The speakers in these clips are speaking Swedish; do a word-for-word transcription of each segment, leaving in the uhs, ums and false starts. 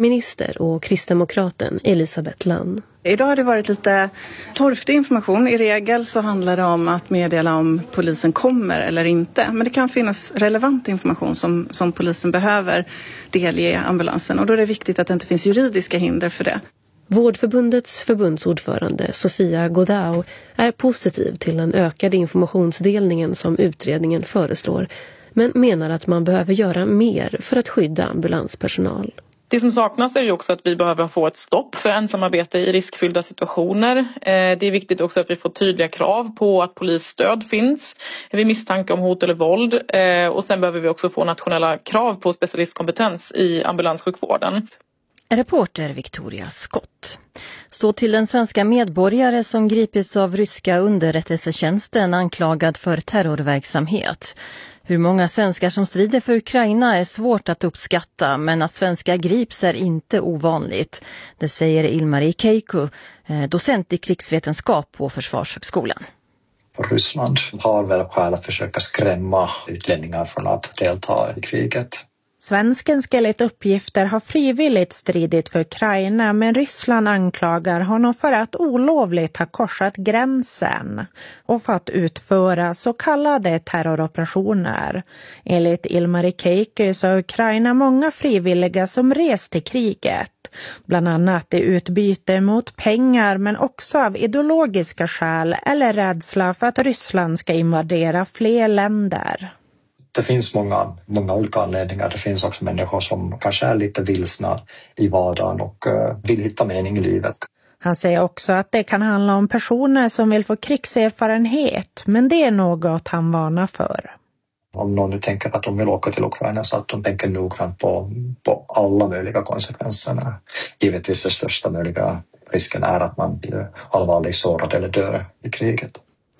minister och kristdemokraten Elisabeth Lann. Idag har det varit lite torftig information. I regel så handlar det om att meddela om polisen kommer eller inte. Men det kan finnas relevant information som, som polisen behöver delge ambulansen. Och då är det viktigt att det inte finns juridiska hinder för det. Vårdförbundets förbundsordförande Sofia Godau är positiv till den ökade informationsdelningen som utredningen föreslår, men menar att man behöver göra mer för att skydda ambulanspersonal. Det som saknas är ju också att vi behöver få ett stopp för ensamarbete i riskfyllda situationer. Det är viktigt också att vi får tydliga krav på att polisstöd finns vid misstanke om hot eller våld. Och sen behöver vi också få nationella krav på specialistkompetens i ambulanssjukvården. Reporter Victoria Scott. Så till den svenska medborgare som gripits av ryska underrättelsetjänsten anklagad för terrorverksamhet. Hur många svenskar som strider för Ukraina är svårt att uppskatta, men att svenska grips är inte ovanligt. Det säger Ilmari Keikku, docent i krigsvetenskap på Försvarshögskolan. Ryssland har väl skäl att försöka skrämma utlänningar från att delta i kriget. Svensken ska enligt uppgifter ha frivilligt stridit för Ukraina, men Ryssland anklagar honom för att olovligt ha korsat gränsen och för att utföra så kallade terroroperationer. Enligt Ilmari Keikku så har Ukraina många frivilliga som rest till kriget, bland annat i utbyte mot pengar men också av ideologiska skäl eller rädsla för att Ryssland ska invadera fler länder. Det finns många, många olika anledningar. Det finns också människor som kanske är lite vilsna i vardagen och uh, vill hitta mening i livet. Han säger också att det kan handla om personer som vill få krigserfarenhet, men det är något han varnar för. Om någon nu tänker att de vill åka till Ukraina så att de tänker noggrant på, på alla möjliga konsekvenserna. Givetvis den största möjliga risken är att man blir allvarligt sårad eller dör i kriget.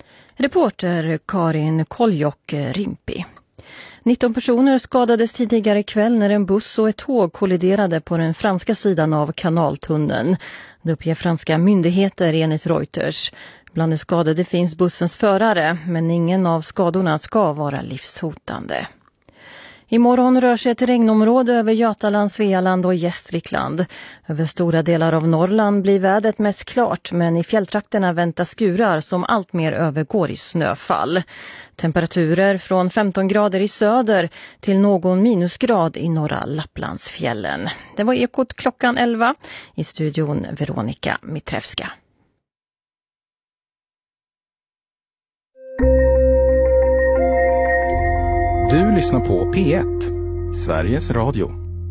Reporter Karin Koljok-Rimpi. nitton personer skadades tidigare kväll när en buss och ett tåg kolliderade på den franska sidan av kanaltunneln. Det uppger franska myndigheter enligt Reuters. Bland de skadade finns bussens förare, men ingen av skadorna ska vara livshotande. Imorgon rör sig ett regnområde över Götaland, Svealand och Gästrikland. Över stora delar av Norrland blir vädret mest klart, men i fjälltrakterna väntas skurar som allt mer övergår i snöfall. Temperaturer från femton grader i söder till någon minusgrad i norra Lapplandsfjällen. Det var Ekot klockan elva. I studion Veronika Mitrevska. Du lyssnar på P ett, Sveriges Radio.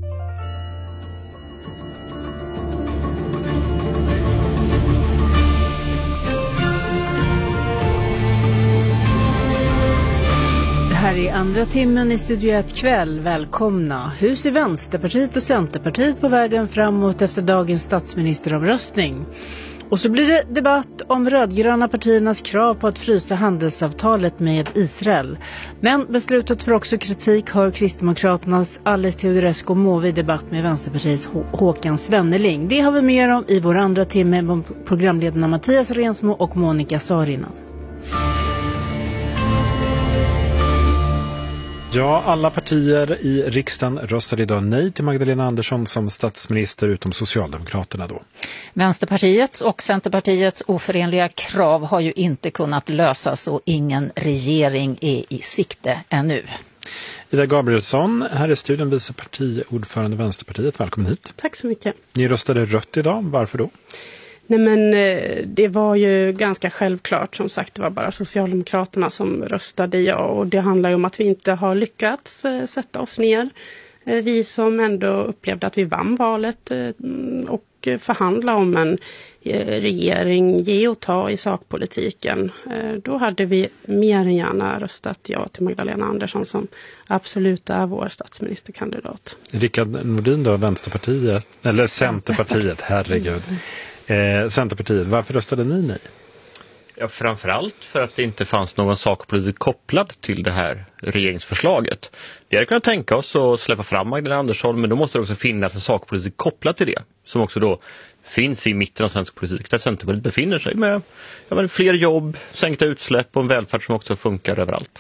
Det här är andra timmen i Studio ett kväll. Välkomna. Hur ser Vänsterpartiet och Centerpartiet på vägen framåt efter dagens statsministeromröstning? Och så blir det debatt om rödgröna partiernas krav på att frysa handelsavtalet med Israel. Men beslutet får också kritik, hör Kristdemokraternas Alice Teodorescu Måwe i debatt med Vänsterpartiets Håkan Svenneling. Det har vi mer om i vår andra timme med programledarna Mattias Rensmo och Monica Sarina. Ja, alla partier i riksdagen röstade idag nej till Magdalena Andersson som statsminister utom Socialdemokraterna då. Vänsterpartiets och Centerpartiets oförenliga krav har ju inte kunnat lösas och ingen regering är i sikte ännu. Ida Gabrielsson, här i studion, vice partiordförande Vänsterpartiet. Välkommen hit. Tack så mycket. Ni röstade rött idag, varför då? Nej, men det var ju ganska självklart, som sagt, det var bara Socialdemokraterna som röstade ja, och det handlar ju om att vi inte har lyckats sätta oss ner. Vi som ändå upplevde att vi vann valet och förhandla om en regering, ge och ta i sakpolitiken. Då hade vi mer än gärna röstat ja till Magdalena Andersson som absolut är vår statsministerkandidat. Rickard Nordin då, Vänsterpartiet, eller Centerpartiet, herregud. Eh, Centerpartiet, varför röstade ni nej? Ja, framförallt för att det inte fanns någon sakpolitik kopplad till det här regeringsförslaget. Vi hade kunnat tänka oss att släppa fram Magdalena Andersson, men då måste det också finnas en sakpolitik kopplad till det. Som också då finns i mitten av svensk politik där Centerpartiet befinner sig med ja, men fler jobb, sänkta utsläpp och en välfärd som också funkar överallt.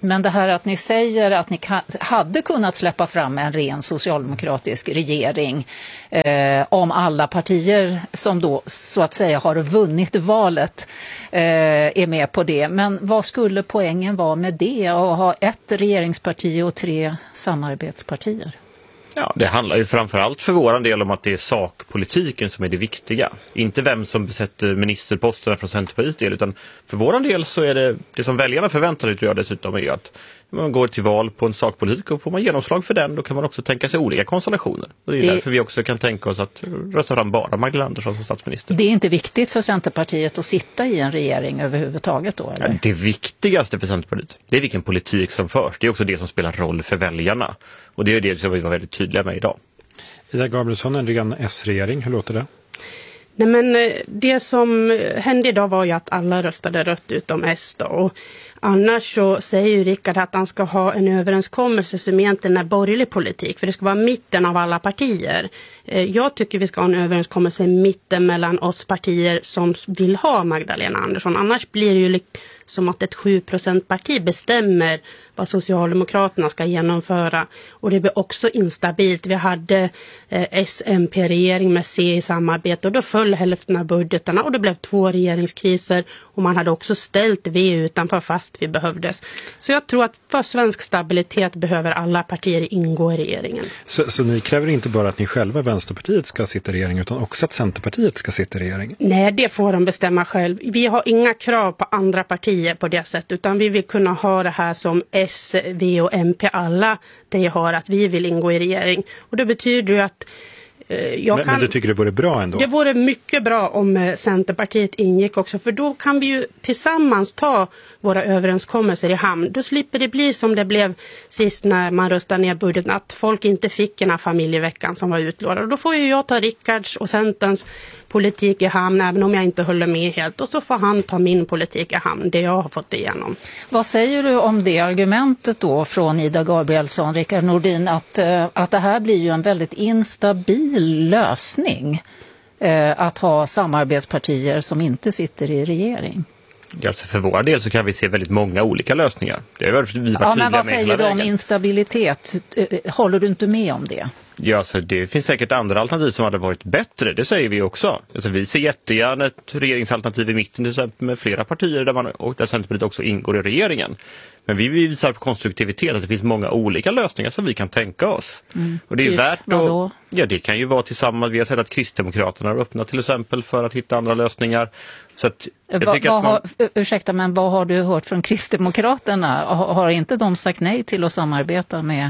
Men det här att ni säger att ni hade kunnat släppa fram en ren socialdemokratisk regering eh, om alla partier som då så att säga har vunnit valet eh, är med på det. Men vad skulle poängen vara med det att ha ett regeringsparti och tre samarbetspartier? Ja, det handlar ju framförallt för våran del om att det är sakpolitiken som är det viktiga. Inte vem som besätter ministerposterna från Centerpartiets del, utan för våran del så är det, det som väljarna förväntar sig tror jag dessutom är att man går till val på en sakpolitik och får man genomslag för den, då kan man också tänka sig olika konstellationer. Och det är det... därför vi också kan tänka oss att rösta fram bara Magdalena Andersson som statsminister. Det är inte viktigt för Centerpartiet att sitta i en regering överhuvudtaget då, eller? Ja, det viktigaste för Centerpartiet, det är vilken politik som förs. Det är också det som spelar roll för väljarna. Och det är det som vi var väldigt tydliga med idag. Ida Gabrielsson, en ren S-regering, hur låter det? Nej, men det som hände idag var ju att alla röstade rött utom S då. Och annars så säger ju Rickard att han ska ha en överenskommelse som egentligen är borgerlig politik. För det ska vara mitten av alla partier. Jag tycker vi ska ha en överenskommelse mitten mellan oss partier som vill ha Magdalena Andersson. Annars blir det ju som att ett sju procent parti bestämmer vad Socialdemokraterna ska genomföra. Och det blir också instabilt. Vi hade eh, S M P-regering med C i samarbete och då föll hälften av budgetarna och det blev två regeringskriser och man hade också ställt V utanför fast vi behövdes. Så jag tror att för svensk stabilitet behöver alla partier ingå i regeringen. Så, så ni kräver inte bara att ni själva, Vänsterpartiet, ska sitta i regeringen utan också att Centerpartiet ska sitta i regeringen? Nej, det får de bestämma själv. Vi har inga krav på andra partier på det sättet utan vi vill kunna ha det här som S, V och M P alla det har att vi vill ingå i regering. Och det betyder ju att eh, jag men, kan... men du tycker det vore bra ändå? Det vore mycket bra om eh, Centerpartiet ingick också för då kan vi ju tillsammans ta våra överenskommelser i hamn. Då slipper det bli som det blev sist när man röstade ner budgeten att folk inte fick den här familjeveckan som var utlovad. Och då får ju jag ta Rickards och Centerns politik i hamn även om jag inte håller med helt. Och så får han ta min politik i hamn, det jag har fått igenom. Vad säger du om det argumentet då från Ida Gabrielsson, Rickard Nordin, att, att det här blir ju en väldigt instabil lösning eh, att ha samarbetspartier som inte sitter i regering? Alltså för vår del så kan vi se väldigt många olika lösningar. Det är vi var ja, men vad säger du om instabilitet? Håller du inte med om det? Ja, så det finns säkert andra alternativ som hade varit bättre, det säger vi också. Alltså vi ser jättegärna ett regeringsalternativ i mitten till exempel med flera partier där man, och där Centerpartiet också ingår i regeringen. Men vi visar på konstruktivitet att det finns många olika lösningar som vi kan tänka oss. Mm. Och det är typ, värt att, ja, det kan ju vara tillsammans, vi har sett att Kristdemokraterna har öppnat till exempel för att hitta andra lösningar. Så att jag va, tycker va, att man... har, ursäkta, men vad har du hört från Kristdemokraterna? Har, har inte de sagt nej till att samarbeta med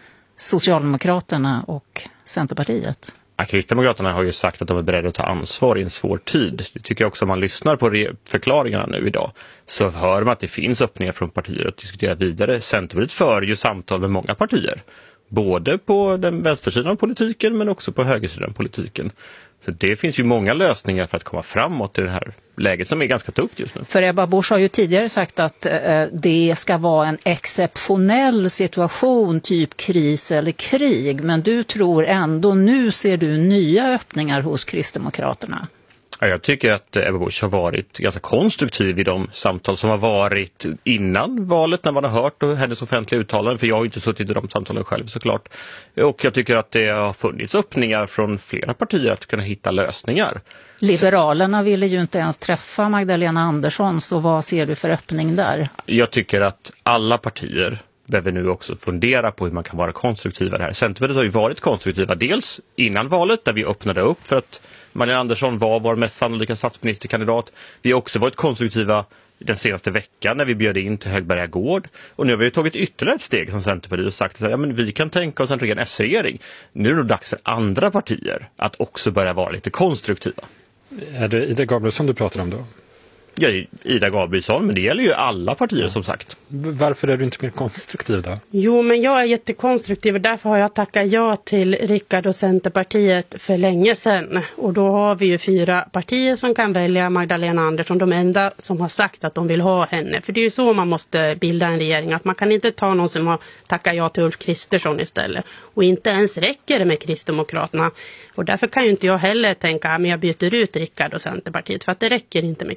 Socialdemokraterna och Centerpartiet? Ja, Kristdemokraterna har ju sagt att de är beredda att ta ansvar i en svår tid. Det tycker jag också om man lyssnar på re- förklaringarna nu idag. Så hör man att det finns öppningar från partier att diskutera vidare. Centerpartiet för ju samtal med många partier. Både på den vänstersidan av politiken men också på högersidan av politiken. Så det finns ju många lösningar för att komma framåt i det här läget som är ganska tufft just nu. För Ebba Busch har ju tidigare sagt att eh, det ska vara en exceptionell situation, typ kris eller krig. Men du tror ändå, nu ser du nya öppningar hos Kristdemokraterna. Ja, jag tycker att Ebba Busch har varit ganska konstruktiv i de samtal som har varit innan valet när man har hört hennes offentliga uttalanden. För jag har inte suttit i de samtalen själv såklart. Och jag tycker att det har funnits öppningar från flera partier att kunna hitta lösningar. Liberalerna ville ju inte ens träffa Magdalena Andersson, så vad ser du för öppning där? Jag tycker att alla partier behöver nu också fundera på hur man kan vara konstruktiva här. Centerpartiet har ju varit konstruktiva dels innan valet där vi öppnade upp för att Magdalena Andersson var vår mest sannolika statsministerkandidat. Vi har också varit konstruktiva den senaste veckan när vi bjöd in till Högberga gård. Och nu har vi tagit ytterligare ett steg som Centerpartiet och sagt att ja, men vi kan tänka oss en ren S-regering. Nu är det nog dags för andra partier att också börja vara lite konstruktiva. Är det Ida Gabrielsson du pratar om då? Ja, Ida Gabrielsson, men det gäller ju alla partier ja. Som sagt. Varför är du inte mer konstruktiv då? Jo, men jag är jättekonstruktiv och därför har jag tackat ja till Rickard och Centerpartiet för länge sedan. Och då har vi ju fyra partier som kan välja Magdalena Andersson, de enda som har sagt att de vill ha henne. För det är ju så man måste bilda en regering, att man kan inte ta någon som har tackat ja till Ulf Kristersson istället. Och inte ens räcker det med Kristdemokraterna. Och därför kan ju inte jag heller tänka att jag byter ut Rickard och Centerpartiet, för att det räcker inte med Kristdemokraterna.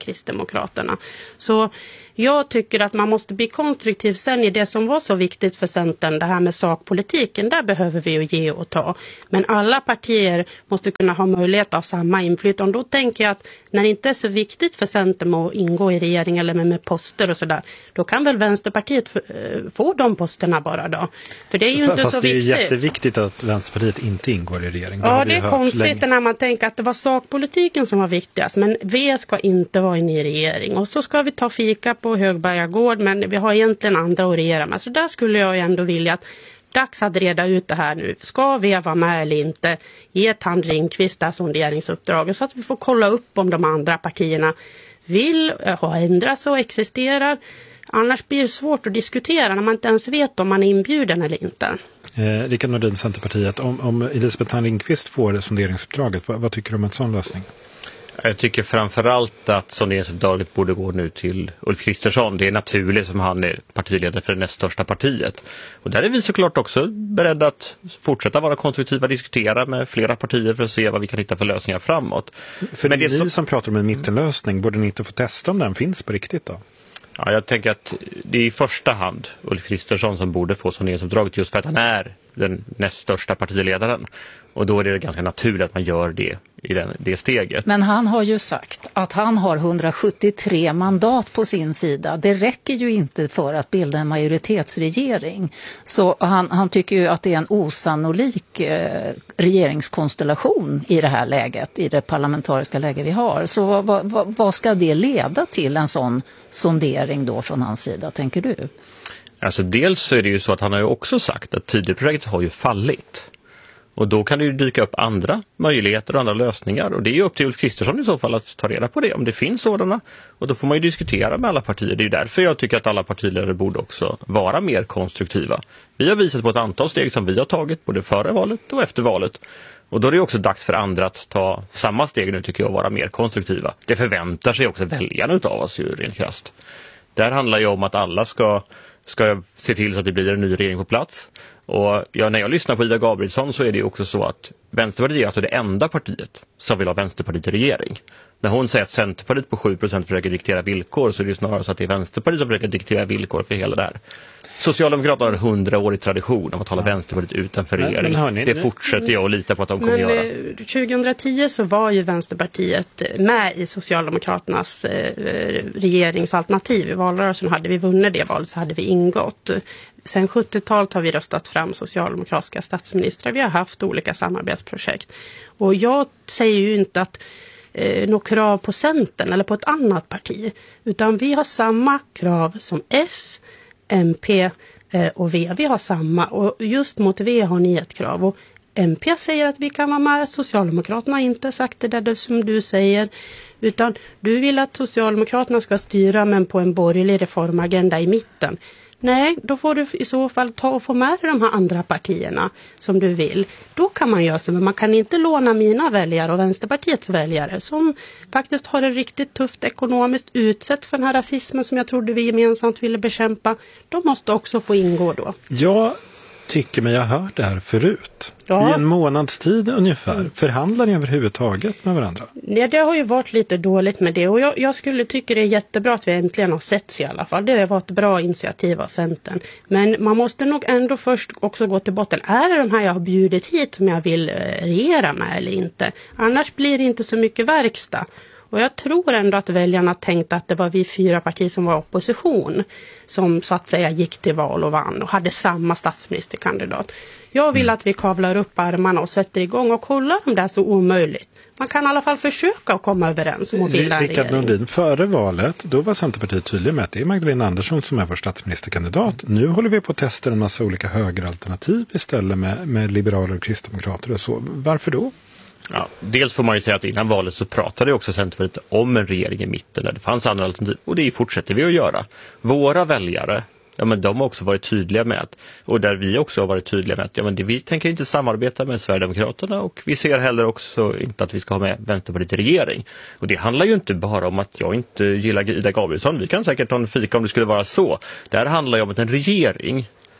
Socialdemokraterna. Så jag tycker att man måste bli konstruktiv sen i det som var så viktigt för Centern, det här med sakpolitiken. Där behöver vi ju ge och ta. Men alla partier måste kunna ha möjlighet av samma inflytande. Då tänker jag att när det inte är så viktigt för Centern att ingå i regering eller med, med poster och sådär, då kan väl Vänsterpartiet f- få de posterna bara då. För det är ju Fast inte så det är viktigt. jätteviktigt att Vänsterpartiet inte ingår i regering. Ja, det är konstigt länge. När man tänker att det var sakpolitiken som var viktigast. Men V ska inte vara inne i regering. Och så ska vi ta fika på Högberga gård, men vi har egentligen andra att regera med. Så där skulle jag ändå vilja att dags att reda ut det här nu. Ska vi vara med eller inte? Ge Tand Ringqvist det här sonderingsuppdraget så att vi får kolla upp om de andra partierna vill ha ändrats och existerar. Annars blir det svårt att diskutera när man inte ens vet om man är inbjuden eller inte. Eh, Rickard Nordin, Centerpartiet. Om, om Elisabeth Tand Ringqvist får sonderingsuppdraget, vad, vad tycker du om en sån lösning? Jag tycker framförallt att sonderingsuppdraget borde gå nu till Ulf Kristersson. Det är naturligt som han är partiledare för det näst största partiet. Och där är vi såklart också beredda att fortsätta vara konstruktiva och diskutera med flera partier för att se vad vi kan hitta för lösningar framåt. För Men det är det ni så... som pratar om en mittenlösning. Borde ni inte få testa om den finns på riktigt då? Ja, jag tänker att det är i första hand Ulf Kristersson som borde få sonderingsuppdraget just för att han är den näst största partiledaren. Och då är det ganska naturligt att man gör det i den, det steget. Men han har ju sagt att han har hundrasjuttiotre mandat på sin sida. Det räcker ju inte för att bilda en majoritetsregering. Så han, han tycker ju att det är en osannolik eh, regeringskonstellation i det här läget, i det parlamentariska läge vi har. Så vad, vad, vad ska det leda till, en sån sondering då från hans sida, tänker du? Alltså dels så är det ju så att han har ju också sagt att Tidöprojektet har ju fallit. Och då kan det ju dyka upp andra möjligheter och andra lösningar. Och det är ju upp till Ulf Kristersson i så fall att ta reda på det, om det finns sådana. Och då får man ju diskutera med alla partier. Det är ju därför jag tycker att alla partiledare borde också vara mer konstruktiva. Vi har visat på ett antal steg som vi har tagit både före valet och efter valet. Och då är det också dags för andra att ta samma steg nu, tycker jag, och vara mer konstruktiva. Det förväntar sig också väljarna utav oss ju rent krasst. Där handlar ju om att alla ska, ska se till så att det blir en ny regering på plats. Och ja, när jag lyssnar på Ida Gabrielsson så är det ju också så att Vänsterpartiet är alltså det enda partiet som vill ha Vänsterpartiet i regering. När hon säger att Centerpartiet på sju procent försöker diktera villkor, så är det ju snarare så att det är Vänsterpartiet som försöker diktera villkor för hela det här. Socialdemokraterna har en hundraårig tradition om att hålla Vänsterpartiet utanför regering. Men, men hörni, det fortsätter jag att lita på att de kommer men, göra. Eh, tjugohundratio så var ju Vänsterpartiet med i Socialdemokraternas eh, regeringsalternativ. I valrörelsen hade vi vunnit det valet, så hade vi ingått. Sen sjuttiotalet har vi röstat fram socialdemokratiska statsministrar. Vi har haft olika samarbetsprojekt. Och jag säger ju inte att eh, något krav på Centern eller på ett annat parti. Utan vi har samma krav som S, M P och V. Vi har samma, och just mot V har ni ett krav. Och M P säger att vi kan vara med. Socialdemokraterna har inte sagt det där som du säger. Utan du vill att Socialdemokraterna ska styra, men på en borgerlig reformagenda i mitten. Nej, då får du i så fall ta och få med de här andra partierna som du vill. Då kan man göra så, men man kan inte låna mina väljare och Vänsterpartiets väljare som faktiskt har det riktigt tufft ekonomiskt, utsatt för den här rasismen som jag trodde vi gemensamt ville bekämpa. De måste också få ingå då. Jag tycker mig ha hört det här förut. Ja. I en månads tid ungefär. Mm. Förhandlar ni överhuvudtaget med varandra? Ja, det har ju varit lite dåligt med det. Och jag, jag skulle tycka det är jättebra att vi äntligen har setts i alla fall. Det var ett bra initiativ av Centern. Men man måste nog ändå först också gå till botten. Är det de här jag har bjudit hit som jag vill regera med eller inte? Annars blir det inte så mycket verkstad. Och jag tror ändå att väljarna tänkte att det var vi fyra partier som var opposition som så att säga gick till val och vann och hade samma statsministerkandidat. Jag vill att vi kavlar upp armarna och sätter igång och kollar om det är så omöjligt. Man kan i alla fall försöka att komma överens om att bilda en Rickard regering. Nordin, före valet, då var Centerpartiet tydlig med att det är Magdalena Andersson som är vår statsministerkandidat. Nu håller vi på att testa en massa olika högeralternativ istället med, med liberaler och kristdemokrater och så. Varför då? Ja, dels får man ju säga att innan valet så pratade också Centerpartiet om en regering i mitten där det fanns andra alternativ, och det fortsätter vi att göra. Våra väljare, ja, men de har också varit tydliga med att, och där vi också har varit tydliga med att ja, men det, vi tänker inte samarbeta med Sverigedemokraterna, och vi ser heller också inte att vi ska ha med Vänsterpartiet i regering. Och det handlar ju inte bara om att jag inte gillar Ida Gabrielsson, vi kan säkert ta en fika om det skulle vara så. Det här handlar ju om att en regering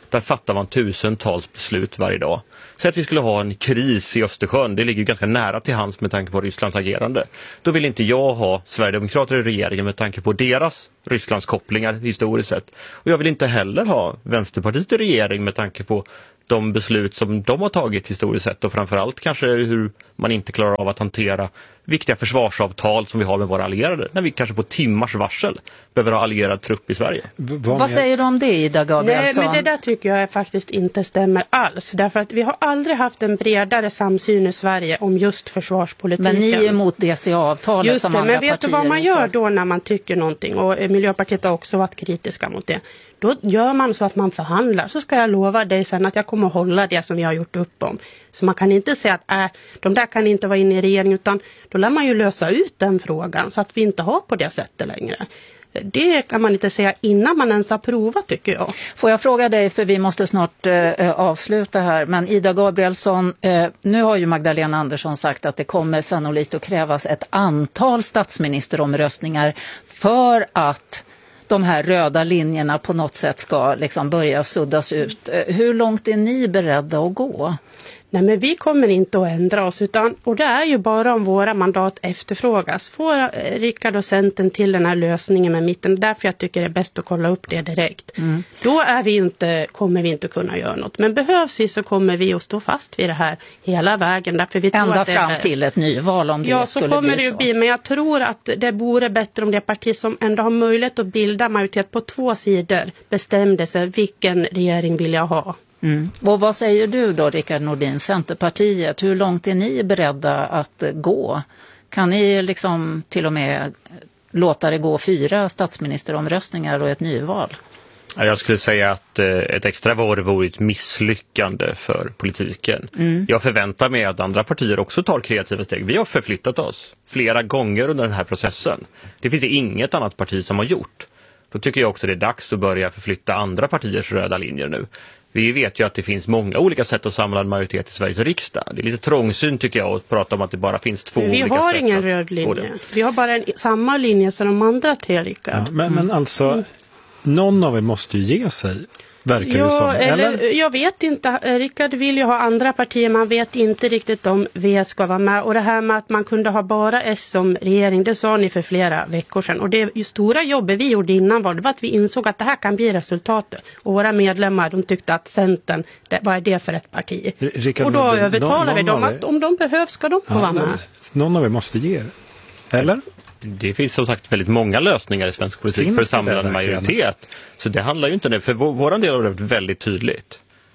Där fattar man tusentals beslut varje dag. Säg att vi skulle ha en kris i Östersjön, det ligger ju ganska nära till hands med tanke på Rysslands agerande. Då vill inte jag ha Sverigedemokrater i regeringen med tanke på deras Rysslands kopplingar historiskt sett. Och jag vill inte heller ha Vänsterpartiet i regering med tanke på de beslut som de har tagit historiskt sett och framförallt kanske hur man inte klarar av att hantera viktiga försvarsavtal som vi har med våra allierade när vi kanske på timmars varsel behöver ha allierad trupp i Sverige. Vad, Vad säger du om det, Ida Gabrielsson? Nej, men det där tycker jag faktiskt inte stämmer alls. Därför att vi har aldrig haft en bredare samsyn i Sverige om just försvarspolitiken. Men ni är emot D C A-avtalet just som det, andra partier. Men vet du vad man gör då när man tycker någonting? Och Miljöpartiet har också varit kritiska mot det. Då gör man så att man förhandlar. Så ska jag lova dig sen att jag kommer att hålla det som vi har gjort upp om. Så man kan inte säga att äh, de där kan inte vara inne i regeringen, utan då lär man ju lösa ut den frågan så att vi inte har på det sättet längre. Det kan man inte säga innan man ens har provat, tycker jag. Får jag fråga dig, för vi måste snart eh, avsluta här, men Ida Gabrielsson, eh, nu har ju Magdalena Andersson sagt att det kommer sannolikt att krävas ett antal statsministeromröstningar för att de här röda linjerna på något sätt ska liksom börja suddas ut. Hur långt är ni beredda att gå? Nej, men vi kommer inte att ändra oss, utan, och det är ju bara om våra mandat efterfrågas. Får Rickard och Centern till den här lösningen med mitten, därför jag tycker det är bäst att kolla upp det direkt. Mm. Då är vi inte, kommer vi inte kunna göra något. Men behövs vi så kommer vi att stå fast vid det här hela vägen. Därför vi tror Ända att det fram är till ett nyval om det ja, skulle så kommer bli det ju så. bli, men jag tror att det vore bättre om det parti som ändå har möjlighet att bilda majoritet på två sidor bestämde sig vilken regering vill jag ha. Mm. Och vad säger du då, Rickard Nordin, Centerpartiet? Hur långt är ni beredda att gå? Kan ni liksom till och med låta det gå fyra statsministeromröstningar och ett nyval? Jag skulle säga att ett extra val vore ett misslyckande för politiken. Mm. Jag förväntar mig att andra partier också tar kreativa steg. Vi har förflyttat oss flera gånger under den här processen. Det finns det inget annat parti som har gjort. Då tycker jag också det är dags att börja förflytta andra partiers röda linjer nu. Vi vet ju att det finns många olika sätt att samla en majoritet i Sveriges riksdag. Det är lite trångsynt tycker jag att prata om att det bara finns två olika sätt. Vi har ingen röd linje. Vi har bara en, samma linje som de andra tre, Rickard. Ja, men, men alltså, mm. någon av er måste ju ge sig. Verkar ja, det som. Eller? eller jag vet inte. Rickard vill ju ha andra partier. Man vet inte riktigt om V ska vara med. Och det här med att man kunde ha bara S som regering, det sa ni för flera veckor sedan. Och det stora jobbet vi gjorde innan var, det var att vi insåg att det här kan bli resultatet. Och våra medlemmar, de tyckte att Centern, det, vad är det för ett parti? Rickard, och då någon, övertalar någon vi dem att om de behövs ska de få ja, vara med. Någon av er måste ge er. Eller? Det finns som sagt väldigt många lösningar i svensk politik finns för att samla en majoritet. Så det handlar ju inte om det. För vår, våran del har det varit väldigt tydligt.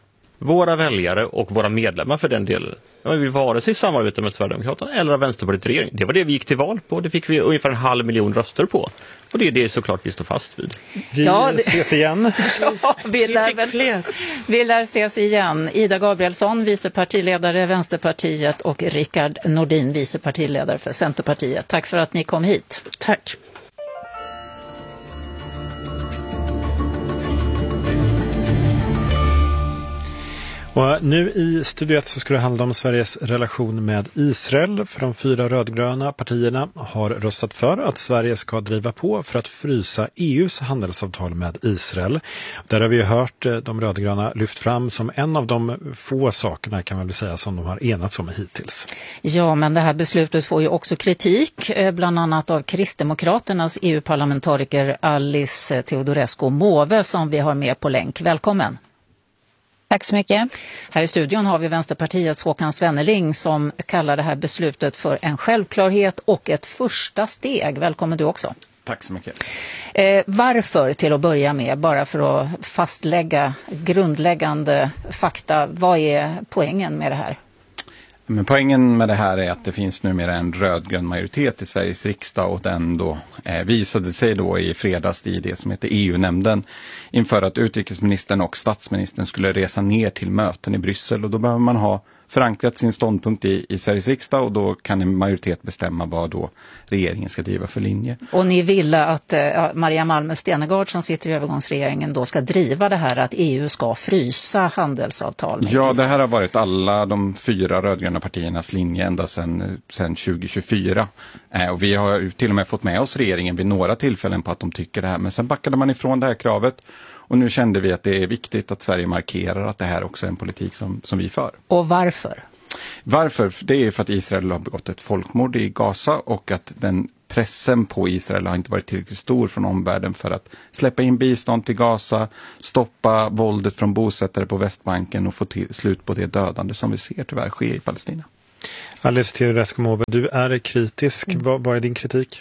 Våra väljare och våra medlemmar för den delen. Vi vill vare sig samarbeta med Sverigedemokraterna eller Vänsterpartiet regering. Det var det vi gick till val på. Det fick vi ungefär en halv miljon röster på. Och det är det såklart vi står fast vid. Vi ja, det... ses igen. ja, vi, lär väl... vi lär ses igen. Ida Gabrielsson, vicepartiledare Vänsterpartiet och Rickard Nordin, vicepartiledare för Centerpartiet. Tack för att ni kom hit. Tack. Och nu i studiet så ska det handla om Sveriges relation med Israel. För de fyra rödgröna partierna har röstat för att Sverige ska driva på för att frysa E U:s handelsavtal med Israel. Där har vi ju hört de rödgröna lyft fram som en av de få sakerna kan man väl säga som de har enats om hittills. Ja, men det här beslutet får ju också kritik, bland annat av Kristdemokraternas E U-parlamentariker Alice Teodorescu Måwe som vi har med på länk. Välkommen! Tack så mycket. Här i studion har vi Vänsterpartiets Håkan Svenneling som kallar det här beslutet för en självklarhet och ett första steg. Välkommen du också. Tack så mycket. Eh, varför till att börja med, bara för att fastlägga grundläggande fakta, vad är poängen med det här? Men poängen med det här är att det finns numera en rödgrön majoritet i Sveriges riksdag och den då eh, visade sig då i fredags i det som heter E U-nämnden inför att utrikesministern och statsministern skulle resa ner till möten i Bryssel och då behöver man ha förankrat sin ståndpunkt i, i Sveriges riksdag och då kan en majoritet bestämma vad då regeringen ska driva för linje. Och ni ville att eh, Maria Malmö Stenegård som sitter i övergångsregeringen då ska driva det här att E U ska frysa handelsavtal med Ja, Israel. Det här har varit alla de fyra rödgröna partiernas linje ända sedan, sedan tjugo tjugofyra. Eh, och vi har till och med fått med oss regeringen vid några tillfällen på att de tycker det här. Men sen backade man ifrån det här kravet Och nu kände vi att det är viktigt att Sverige markerar att det här också är en politik som, som vi för. Och varför? Varför? Det är för att Israel har begått ett folkmord i Gaza och att den pressen på Israel har inte varit tillräckligt stor från omvärlden för att släppa in bistånd till Gaza, stoppa våldet från bosättare på Västbanken och få till slut på det dödande som vi ser tyvärr ske i Palestina. Alice Teodorescu-Mowe, du är kritisk. Mm. Vad, vad är din kritik?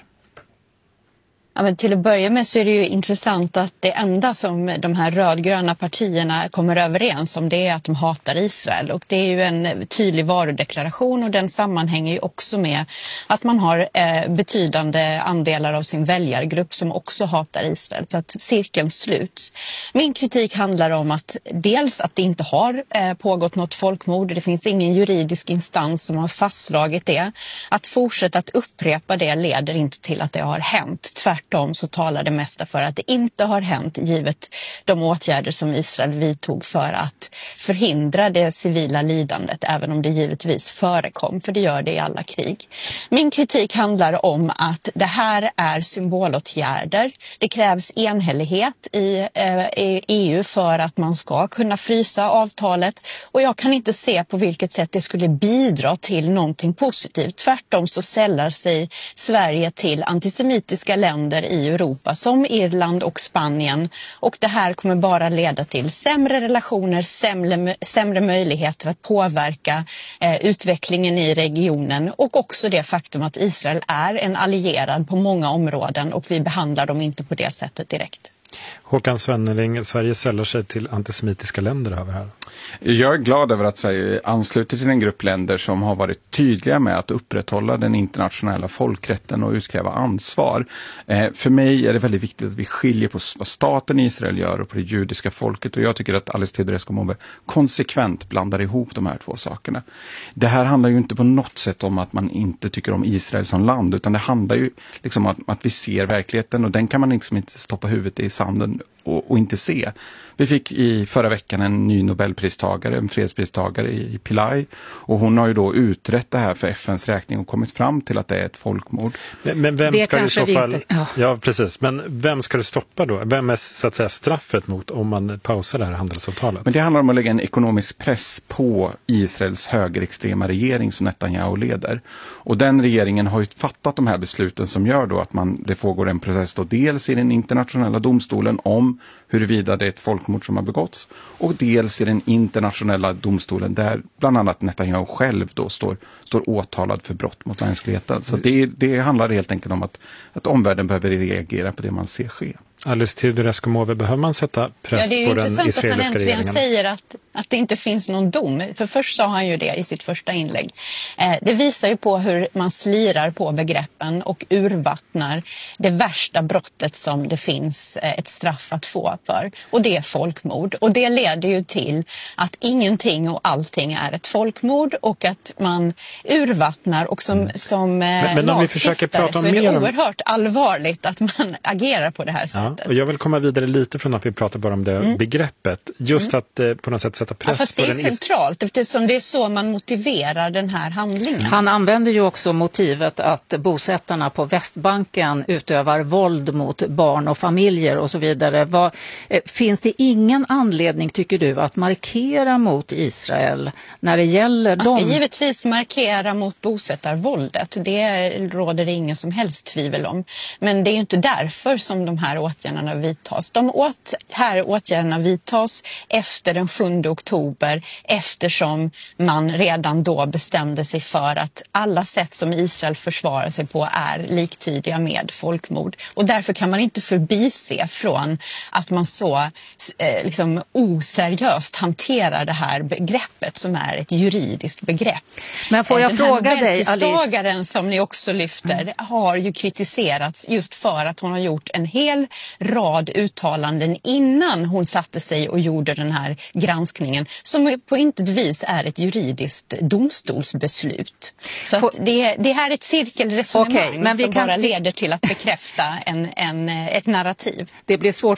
Ja, men till att börja med så är det ju intressant att det enda som de här rödgröna partierna kommer överens om, det är att de hatar Israel. Och det är ju en tydlig varudeklaration, och den sammanhänger ju också med att man har eh, betydande andelar av sin väljargrupp som också hatar Israel. Så att cirkeln sluts. Min kritik handlar om att dels att det inte har eh, pågått något folkmord. Det finns ingen juridisk instans som har fastslagit det. Att fortsätta att upprepa det leder inte till att det har hänt. Tvärtom. Tvärtom så talar det mesta för att det inte har hänt, givet de åtgärder som Israel vidtog för att förhindra det civila lidandet, även om det givetvis förekom, för det gör det i alla krig. Min kritik handlar om att det här är symbolåtgärder. Det krävs enhällighet i, eh, i E U för att man ska kunna frysa avtalet, och jag kan inte se på vilket sätt det skulle bidra till någonting positivt. Tvärtom så sällar sig Sverige till antisemitiska länder i Europa som Irland och Spanien, och det här kommer bara leda till sämre relationer, sämre, sämre möjligheter att påverka eh, utvecklingen i regionen, och också det faktum att Israel är en allierad på många områden och vi behandlar dem inte på det sättet direkt. Håkan Svenneling, Sverige sällar sig till antisemitiska länder över här. Jag är glad över att Sverige ansluter till en grupp länder som har varit tydliga med att upprätthålla den internationella folkrätten och utkräva ansvar. Eh, för mig är det väldigt viktigt att vi skiljer på vad staten Israel gör och på det judiska folket, och jag tycker att Alice Teodorescu-Mowe konsekvent blandar ihop de här två sakerna. Det här handlar ju inte på något sätt om att man inte tycker om Israel som land, utan det handlar ju liksom om att, att vi ser verkligheten, och den kan man liksom inte stoppa huvudet i sanden och, och inte se. Vi fick i förra veckan en ny Nobelpristagare, en fredspristagare i Pillay, och hon har ju då utrett det här för F N:s räkning och kommit fram till att det är ett folkmord. Men, men vem det ska i så fall... Inte, ja. ja, precis. Men vem ska det stoppa då? Vem är så att säga straffet mot om man pausar det här handelsavtalet? Men det handlar om att lägga en ekonomisk press på Israels högerextrema regering som Netanyahu leder. Och den regeringen har ju fattat de här besluten som gör då att man, det pågår en process då dels i den internationella domstolen om huruvida det är ett folkmord som har begåtts, och dels i den internationella domstolen där bland annat Netanyahu själv då står, står åtalad för brott mot mänskligheten. Så det, det handlar helt enkelt om att, att omvärlden behöver reagera på det man ser ske. Alice Teodorescu-Mowe, behöver man sätta press ja, på den israeliska regeringen? Det är ju intressant att han äntligen säger att, att det inte finns någon dom. För först sa han ju det i sitt första inlägg. Eh, det visar ju på hur man slirar på begreppen och urvattnar det värsta brottet som det finns eh, ett straff att få för. Och det är folkmord. Och det leder ju till att ingenting och allting är ett folkmord, och att man urvattnar, och som, som eh, men, men om vi försöker prata så är det mer om... oerhört allvarligt att man agerar på det här sättet. Ja, och jag vill komma vidare lite från att vi pratar bara om det mm. begreppet. Just mm. att eh, på något sätt sätta press ja, fast på det är den... centralt, eftersom det är så man motiverar den här handlingen. Han använder ju också motivet att bosättarna på Västbanken utövar våld mot barn och familjer och så vidare. Vad, eh, finns det ingen anledning, tycker du, att markera mot Israel när det gäller Man ska dem? givetvis markera mot bosättarvåldet. Det råder det ingen som helst tvivel om. Men det är ju inte därför som de här åtgärderna vidtas. De åt, här åtgärderna vidtas efter den sjunde oktober, eftersom man redan då bestämde sig för att alla sätt som Israel försvarar sig på är liktydiga med folkmord. Och därför kan man inte förbise från att man så eh, liksom oseriöst hanterar det här begreppet som är ett juridiskt begrepp. Men får jag den fråga här dig, Alice? Nobelpristagaren som ni också lyfter mm. har ju kritiserats just för att hon har gjort en hel rad uttalanden innan hon satte sig och gjorde den här granskningen, som på intet vis är ett juridiskt domstolsbeslut. Så att det, det här är ett cirkelresonemang okay, men vi som kan... bara leder till att bekräfta en, en, ett narrativ. Det blir svårt för oss att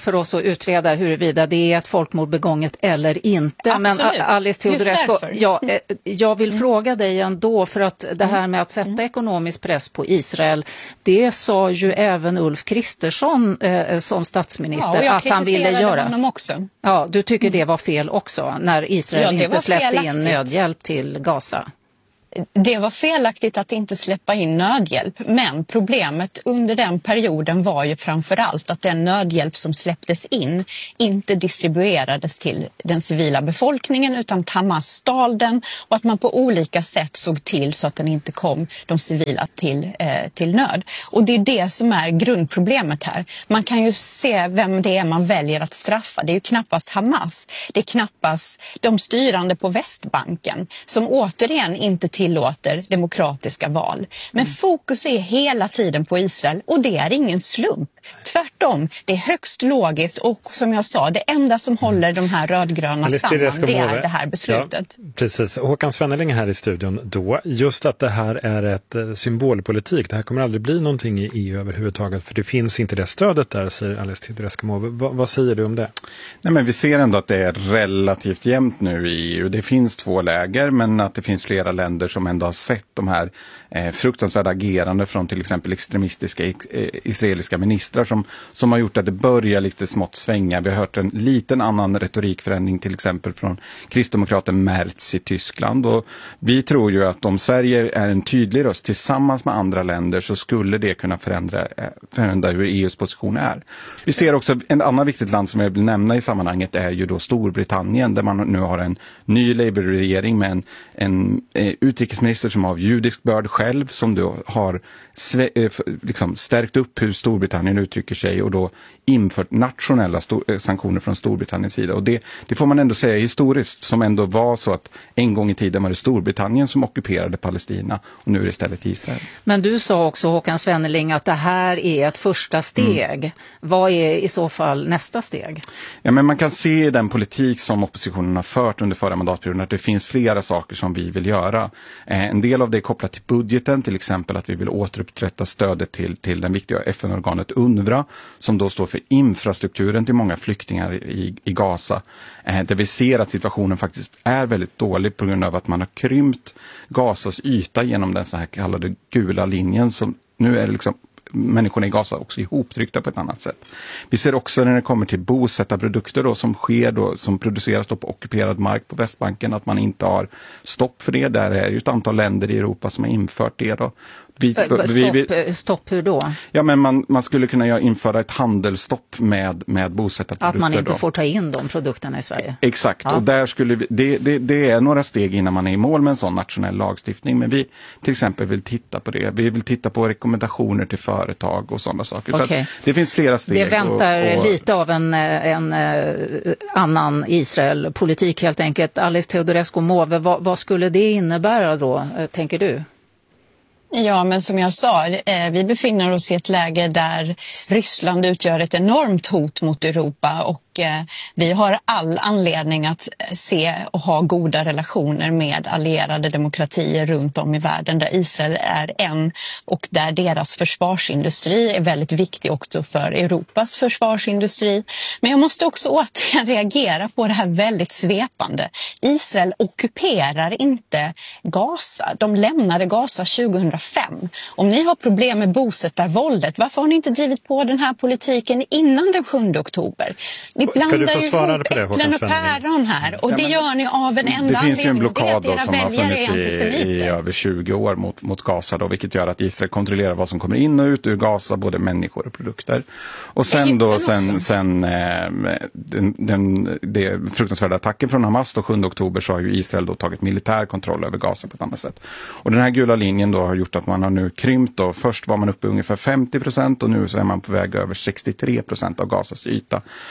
utreda huruvida det är ett folkmord begånget eller inte. Absolut. Men Alice Teodorescu, ja, jag vill mm. fråga dig ändå, för att det här med att sätta mm. ekonomisk press på Israel, det sa ju även Ulf Kristersson eh, som statsminister ja, att han ville göra. Honom också. Ja, du tycker det var fel också när Israel ja, inte släppte felaktigt. in nödhjälp till Gaza? Det var felaktigt att inte släppa in nödhjälp, men problemet under den perioden var ju framförallt att den nödhjälp som släpptes in inte distribuerades till den civila befolkningen, utan Hamas stal den, och att man på olika sätt såg till så att den inte kom de civila till, eh, till nöd. Och det är det som är grundproblemet här. Man kan ju se vem det är man väljer att straffa. Det är ju knappast Hamas. Det är knappast de styrande på Västbanken som återigen inte till tillåter demokratiska val. Men mm. fokus är hela tiden på Israel, och det är ingen slump. Tvärtom, det är högst logiskt, och som jag sa, det enda som håller de här rödgröna samman, det är det här beslutet. Ja, precis. Håkan Svenneling här i studion då. Just att det här är ett eh, symbolpolitik. Det här kommer aldrig bli någonting i E U överhuvudtaget, för det finns inte det stödet där, säger Alice Teodorescu. Va, vad säger du om det? Nej, men vi ser ändå att det är relativt jämnt nu i E U. Det finns två läger, men att det finns flera länder som ändå har sett de här eh, fruktansvärda agerande från till exempel extremistiska eh, israeliska ministrar som, som har gjort att det börjar lite smått svänga. Vi har hört en liten annan retorikförändring till exempel från kristdemokraten Merz i Tyskland, och vi tror ju att om Sverige är en tydlig röst tillsammans med andra länder så skulle det kunna förändra, eh, förändra hur E U:s position är. Vi ser också en annan viktigt land som jag vill nämna i sammanhanget är ju då Storbritannien, där man nu har en ny Labour-regering med en, en eh, utrikesminister som har judisk börd själv, som då har sve, eh, liksom stärkt upp hur Storbritannien uttrycker sig och då infört nationella stor, sanktioner från Storbritanniens sida. Och det, det får man ändå säga historiskt, som ändå var så att en gång i tiden var det Storbritannien som ockuperade Palestina, och nu är det istället Israel. Men du sa också, Håkan Svenneling, att det här är ett första steg. Mm. Vad är i så fall nästa steg? Ja, men man kan se i den politik som oppositionen har fört under förra mandatperioden att det finns flera saker som vi vill göra. Eh, en del av det är kopplat till budgeten, till exempel att vi vill återupprätta stödet till, till den viktiga F N-organet UNRWA, som då står för infrastrukturen till många flyktingar i, i Gaza. Eh, där vi ser att situationen faktiskt är väldigt dålig på grund av att man har krympt Gazas yta genom den så här kallade gula linjen, som nu är liksom människorna i Gaza också ihoptryckta på ett annat sätt. Vi ser också när det kommer till bosättarprodukter då, som sker då, som produceras då på ockuperad mark på Västbanken, att man inte har stopp för det. Där är ju ett antal länder i Europa som har infört det då. Vi, stopp, vi, vi, stopp hur då? Ja, men man, man skulle kunna införa ett handelsstopp med, med bosättarprodukter. Att man inte då. får ta in de produkterna i Sverige. Exakt, ja. Och där skulle vi, det, det, det är några steg innan man är i mål med en sån nationell lagstiftning. Men vi till exempel vill titta på det. Vi vill titta på rekommendationer till företag och sådana saker. Okay. Så att det finns flera steg. Det väntar och, och... lite av en, en, en annan Israel-politik helt enkelt. Alice Teodorescu Måwe, vad, vad skulle det innebära då, tänker du? Ja, men som jag sa, vi befinner oss i ett läge där Ryssland utgör ett enormt hot mot Europa, och vi har all anledning att se och ha goda relationer med allierade demokratier runt om i världen, där Israel är en, och där deras försvarsindustri är väldigt viktig också för Europas försvarsindustri. Men jag måste också återigen reagera på det här väldigt svepande. Israel ockuperar inte Gaza. De lämnade Gaza tjugohundrafem. Om ni har problem med bosättarvåldet, varför har ni inte drivit på den här politiken innan den sjunde oktober? Ni Ska du få svara ihop på det, Håkan äpplen och Svenneling? päron här, och det ja, gör ni av en enda anledning. Det finns ju en blockad då, som har väljare funnits i, i över tjugo år mot, mot Gaza då, vilket gör att Israel kontrollerar vad som kommer in och ut ur Gaza, både människor och produkter. Och sen då, sen, sen eh, den, den, det fruktansvärda attacken från Hamas då, sjunde oktober, så har ju Israel då tagit militär kontroll över Gaza på ett annat sätt. Och den här gula linjen då har gjort att man har nu krympt då. Först var man uppe ungefär femtio procent och nu så är man på väg över sextiotre procent av Gazas yta. Så det gör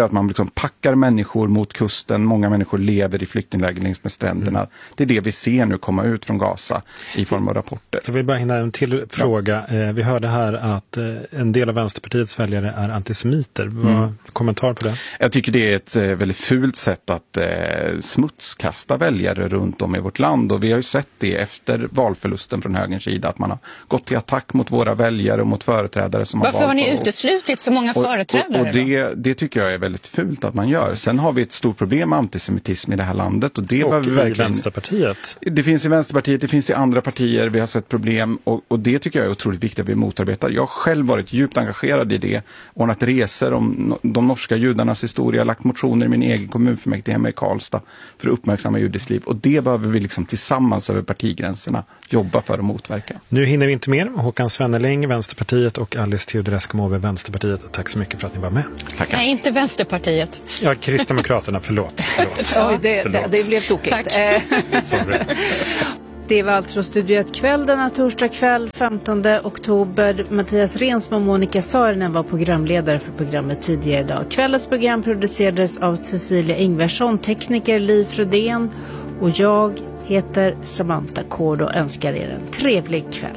att man liksom packar människor mot kusten. Många människor lever i flyktingläger längs med stränderna. Mm. Det är det vi ser nu komma ut från Gaza i form av rapporter. Jag vill bara hinna en till fråga. Ja. Vi hörde här att en del av Vänsterpartiets väljare är antisemiter. Vad mm. kommentar på det? Jag tycker det är ett väldigt fult sätt att eh, smutskasta väljare runt om i vårt land. Och vi har ju sett det efter valförlusten från högerns sida, att man har gått till attack mot våra väljare och mot företrädare som Varför har har ni uteslutit så många och, företrädare? Och, och det, det tycker jag är väldigt fult att man gör. Sen har vi ett stort problem med antisemitism i det här landet. Och det och var vi i verkligen, Vänsterpartiet. Det finns i Vänsterpartiet, det finns i andra partier. Vi har sett problem och, och det tycker jag är otroligt viktigt att vi motarbetar. Jag har själv varit djupt engagerad i det. Ordnat resor om de norska judarnas historia. Lagt motioner i min egen kommunfullmäktige hemma i Karlstad för att uppmärksamma judiskt liv. Och det behöver vi liksom tillsammans över partigränserna jobba för att motverka. Nu hinner vi inte mer. Håkan Svenneling, Vänsterpartiet, och Alice Teodorescu Måwe, Vänsterpartiet. Tack så mycket för att ni var med. Tackar. Nej, inte Vänsterpartiet. Ja, Kristdemokraterna, förlåt. förlåt. Oj, det, förlåt. Det, det blev tokigt. Det var allt från Studio ett kväll denna torsdag kväll femtonde oktober. Mattias Rensmo och Monica Saarinen var programledare för programmet tidigare idag. Kvällens program producerades av Cecilia Ingvarsson, tekniker Liv Frödén, och jag heter Samantha Kård och önskar er en trevlig kväll.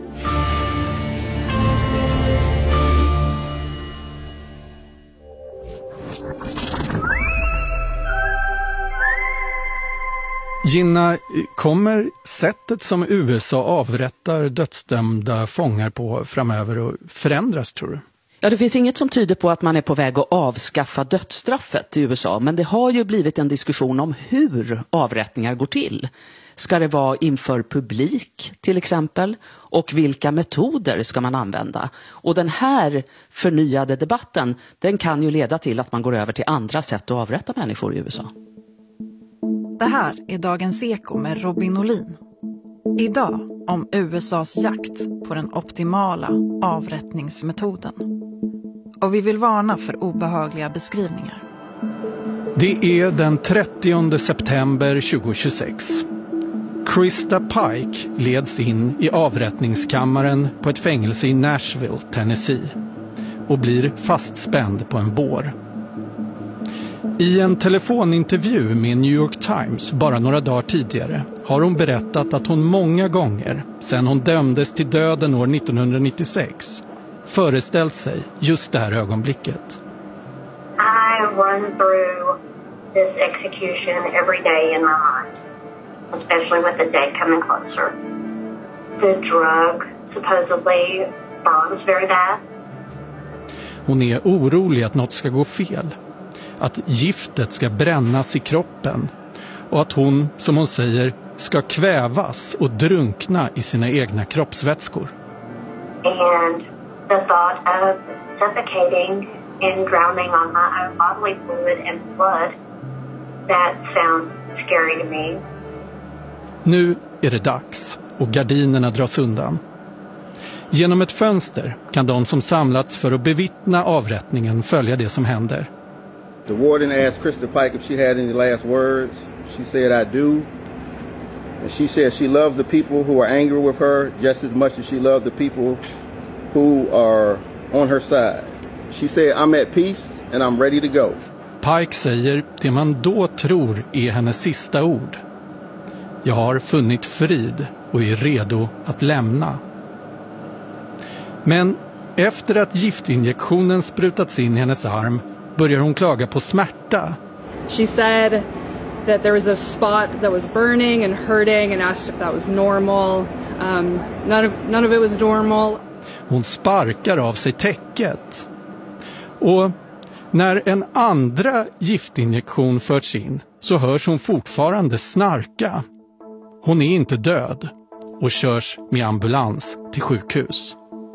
Gina, kommer sättet som U S A avrättar dödsdömda fångar på framöver att förändras, tror du? Ja, det finns inget som tyder på att man är på väg att avskaffa dödsstraffet i U S A. Men det har ju blivit en diskussion om hur avrättningar går till. Ska det vara inför publik till exempel? Och vilka metoder ska man använda? Och den här förnyade debatten, den kan ju leda till att man går över till andra sätt att avrätta människor i U S A. Det här är Dagens Eko med Robin Olin. Idag om U S A:s jakt på den optimala avrättningsmetoden. Och vi vill varna för obehagliga beskrivningar. Det är den trettionde september tjugohundratjugosex. Krista Pike leds in i avrättningskammaren på ett fängelse i Nashville, Tennessee, och blir fastspänd på en bår. I en telefonintervju med New York Times bara några dagar tidigare har hon berättat att hon många gånger sedan hon dömdes till döden år nittonhundranittiosex föreställt sig just det här ögonblicket. I run through this execution every day in my mind, especially with the day coming closer. The drug supposedly burns very bad. Hon är orolig att något ska gå fel. Att giftet ska brännas i kroppen och att hon, som hon säger, ska kvävas och drunkna i sina egna kroppsvätskor. And the thought of suffocating and drowning on my own bodily fluid and blood, that sounds scary to me. Nu är det dags och gardinerna dras undan. Genom ett fönster kan de som samlats för att bevittna avrättningen följa det som händer. The warden asked Krista Pike if she had any last words. She said, I do. And she said she loved the people who are angry with her just as much as she loved the people who are on her side. She said, I'm at peace and I'm ready to go. Pike säger det man då tror är hennes sista ord. Jag har funnit frid och är redo att lämna. Men efter att giftinjektionen sprutats in i hennes arm börjar hon klaga på smärta. She said that there was a spot that was burning and hurting and asked if that was normal. Um, none of, none of it was normal. Hon sparkar av sig täcket. Och när en andra giftinjektion förts in så hörs hon fortfarande snarka. Hon är inte död och körs med ambulans till sjukhus.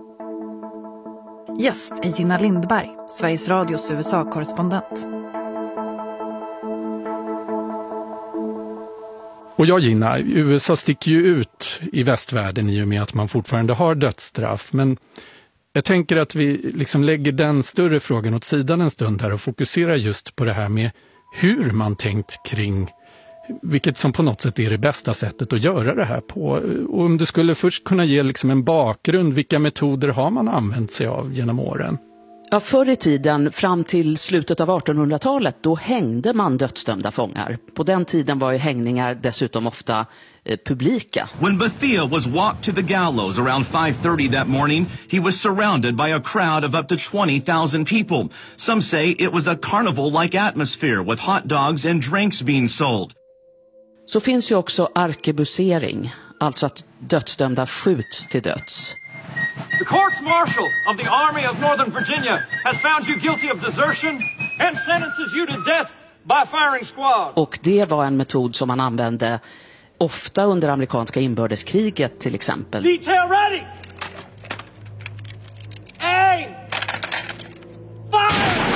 Gäst är Gina Lindberg, Sveriges Radios U S A-korrespondent. Och ja, Gina, U S A sticker ju ut i västvärlden i och med att man fortfarande har dödsstraff. Men jag tänker att vi liksom lägger den större frågan åt sidan en stund här och fokuserar just på det här med hur man tänkt kring vilket som på något sätt är det bästa sättet att göra det här på. Och om du skulle först kunna ge liksom en bakgrund, vilka metoder har man använt sig av genom åren? Ja, förr i tiden, fram till slutet av artonhundratalet, då hängde man dödsdömda fångar. På den tiden var ju hängningar dessutom ofta eh, publika. When Bethia was walked to the gallows around five thirty that morning, he was surrounded by a crowd of up to twenty thousand people. Some say it was a carnival-like atmosphere with hot dogs and drinks being sold. Så finns ju också arkebusering, alltså att dödsdömda skjuts till döds. The courts martial of the Army of Northern Virginia has found you guilty of desertion and sentences you to death by firing squad. Och det var en metod som man använde ofta under amerikanska inbördeskriget till exempel. Detail ready! Aim! Fire!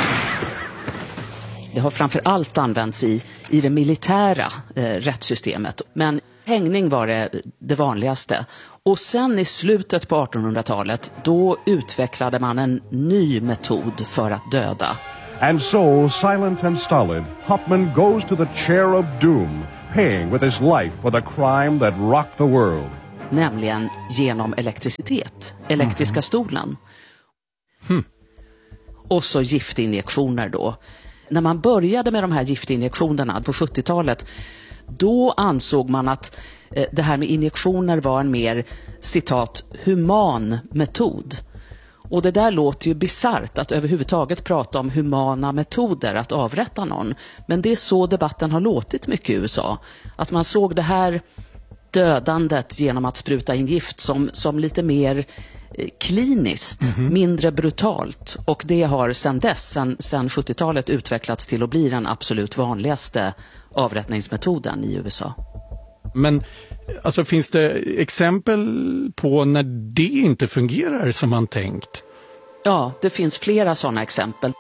Det har framför allt använts i, i det militära eh, rättssystemet. Men hängning var det, det vanligaste. Och sen i slutet på artonhundratalet, då utvecklade man en ny metod för att döda. And so, silent and stolid, Hopman goes to the chair of doom, paying with his life for the crime that rocked the world. Nämligen genom elektricitet, elektriska stolen. Hmm. Och så giftinjektioner då. När man började med de här giftinjektionerna på sjuttiotalet, då ansåg man att eh, det här med injektioner var en mer, citat, human metod. Och det där låter ju bizarrt att överhuvudtaget prata om humana metoder att avrätta någon. Men det är så debatten har låtit mycket i U S A. Att man såg det här dödandet genom att spruta in gift som, som lite mer eh, kliniskt, mm-hmm. mindre brutalt. Och det har sedan dess, sedan, sedan sjuttiotalet utvecklats till att bli den absolut vanligaste avrättningsmetoden i U S A. Men alltså, finns det exempel på när det inte fungerar som man tänkt? Ja, det finns flera sådana exempel.